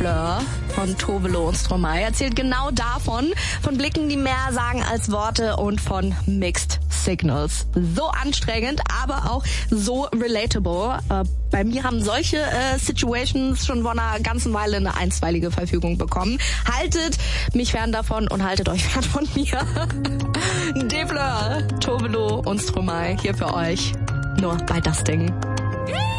Fleur von Tovelo und Stromae erzählt genau davon, von Blicken, die mehr sagen als Worte und von Mixed Signals. So anstrengend, aber auch so relatable. Bei mir haben solche Situations schon vor einer ganzen Weile eine einstweilige Verfügung bekommen. Haltet mich fern davon und haltet euch fern von mir. De Fleur, Tovelo und Stromae hier für euch. Nur bei das Ding.